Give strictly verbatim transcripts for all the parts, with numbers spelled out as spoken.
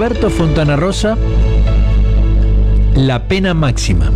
Roberto Fontana Rosa, La pena máxima.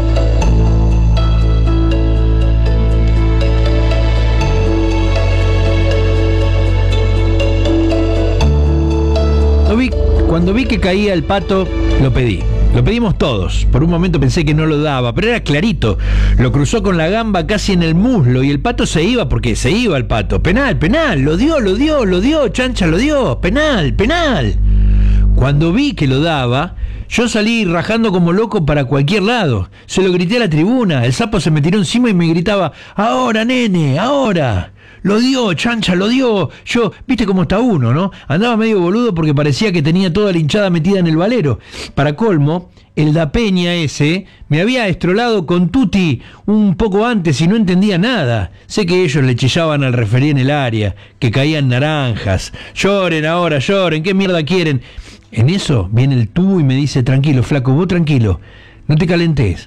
Cuando vi, cuando vi que caía el Pato, lo pedí. Lo pedimos todos. Por un momento pensé que no lo daba, pero era clarito. Lo cruzó con la gamba casi en el muslo y el Pato se iba porque se iba el Pato. Penal, penal, lo dio, lo dio, lo dio, Chancha lo dio. Penal, penal. Cuando vi que lo daba, yo salí rajando como loco para cualquier lado. Se lo grité a la tribuna. El sapo se me tiró encima y me gritaba: ahora, nene, ahora. Lo dio, Chancha, lo dio. Yo, viste cómo está uno, ¿no? Andaba medio boludo porque parecía que tenía toda la hinchada metida en el valero. Para colmo, el da Peña ese me había estrolado con Tuti un poco antes y no entendía nada. Sé que ellos le chillaban al referí en el área, que caían naranjas. Lloren ahora, lloren, ¿qué mierda quieren? En eso viene el tubo y me dice: tranquilo, flaco, vos tranquilo, no te calentes.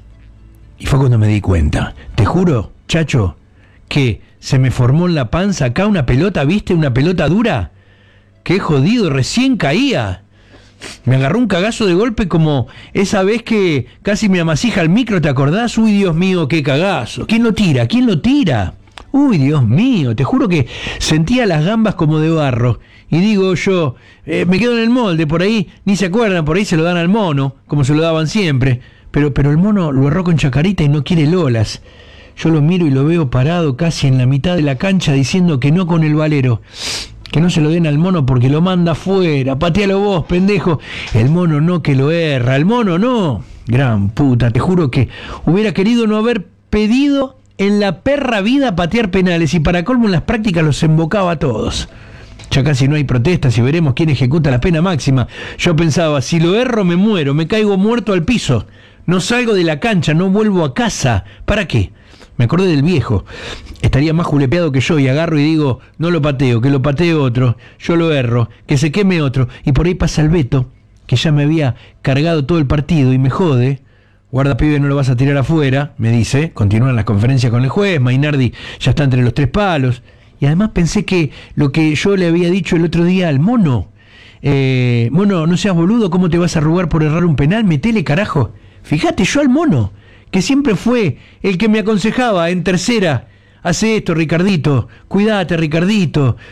Y fue cuando me di cuenta. Te juro, chacho, que se me formó en la panza acá una pelota, ¿viste? Una pelota dura. Qué jodido, recién caía. Me agarró un cagazo de golpe como esa vez que casi me amasija el micro, ¿te acordás? Uy, Dios mío, qué cagazo. ¿Quién lo tira? ¿Quién lo tira? Uy, Dios mío, te juro que sentía las gambas como de barro. Y digo yo, eh, me quedo en el molde, por ahí, ni se acuerdan, por ahí se lo dan al mono, como se lo daban siempre. Pero, pero el mono lo erró con Chacarita y no quiere lolas. Yo lo miro y lo veo parado casi en la mitad de la cancha diciendo que no con el valero. Que no se lo den al mono porque lo manda afuera. Patealo vos, pendejo. El mono no, que lo erra. El mono no. Gran puta, te juro que hubiera querido no haber pedido en la perra vida patear penales. Y para colmo en las prácticas los embocaba a todos. Ya casi no hay protestas y veremos quién ejecuta la pena máxima. Yo pensaba, si lo erro me muero, me caigo muerto al piso. No salgo de la cancha, no vuelvo a casa. ¿Para qué? Me acordé del viejo. Estaría más julepeado que yo y agarro y digo: no lo pateo, que lo patee otro. Yo lo erro, que se queme otro. Y por ahí pasa el Beto, que ya me había cargado todo el partido y me jode. Guarda, pibe, no lo vas a tirar afuera, me dice. Continúan las conferencias con el juez. Mainardi ya está entre los tres palos. Y además pensé que lo que yo le había dicho el otro día al mono. Eh, mono, no seas boludo, ¿cómo te vas a arrugar por errar un penal? Metele, carajo. Fíjate, yo al mono, que siempre fue el que me aconsejaba en tercera: hace esto, Ricardito, cuídate, Ricardito,